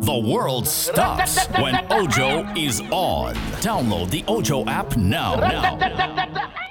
The world stops when Ojo is on. Download the Ojo app now.